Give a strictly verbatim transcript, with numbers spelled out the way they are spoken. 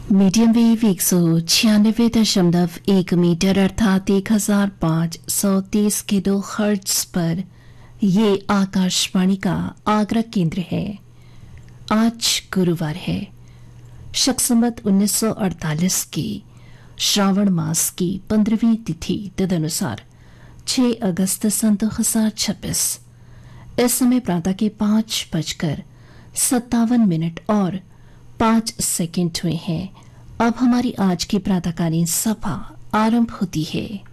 Medium wave एक सौ छियानवे दशमलव एक मीटर अर्थात एक हजार पाँच सौ तीस किलो हर्ट्ज पर ये आकाशवाणी का आगरा केंद्र है। आज गुरुवार है, शक्समत उन्नीस सौ अड़तालीस की श्रावण मास की पंद्रहवीं तिथि तदनुसार छह अगस्त सन दो हजार छब्बीस। इस समय प्रातः के पांच बजकर सत्तावन मिनट और पांच सेकंड हुए हैं। अब हमारी आज की प्रातःकालीन सभा आरंभ होती है।